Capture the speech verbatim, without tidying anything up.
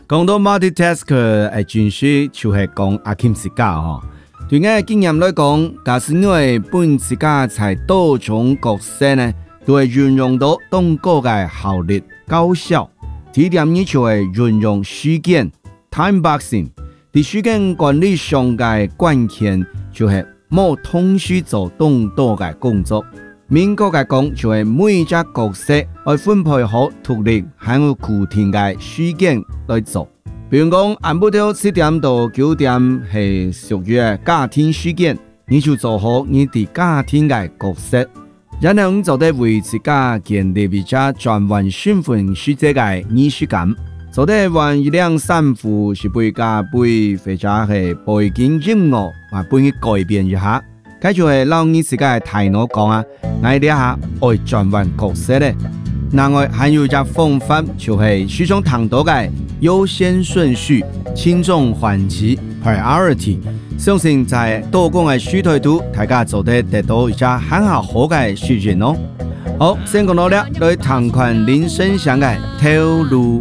講到 multitasker 係真係就係講阿 Kim 自家吼。對我嘅經驗來講，假使因為本自家在多種角色呢，都會運用到當個嘅效率高效。第一點呢就係運用時間 time boxing。喺時間管理上嘅關鍵就係冇同時做動多嘅工作。明確嘅講就係每一隻角色要分配好獨立還有固定嘅時間來做。比如講，晏晡七點到九點係屬於家庭時間，你就做好你哋家庭嘅角色，然後你就得為自家建立比較專門身份世界嘅儀式感。做得玩一兩三副是背家背，或者係背景音樂，或背去改變一下。咁就係讓你自己嘅大腦講啊，我呢下愛轉換角色咧。另外還有一個方法，就係書中談到嘅優先順序、輕重緩急 （priority）。相信在多工嘅書台度，大家做得得到一個很好好嘅實踐咯。好，先講到呢，來談款林生祥嘅透露。